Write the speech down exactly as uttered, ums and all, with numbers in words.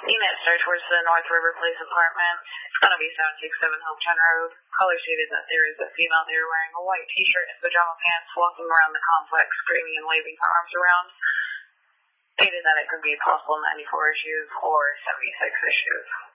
Unit start towards the North River Place apartment. It's going to be seven six seven Hometown Road. Caller stated that there is a female there wearing a white t-shirt and pajama pants walking around the complex screaming and waving her arms around. Stated that it could be possible ninety-four issues or seventy-six issues.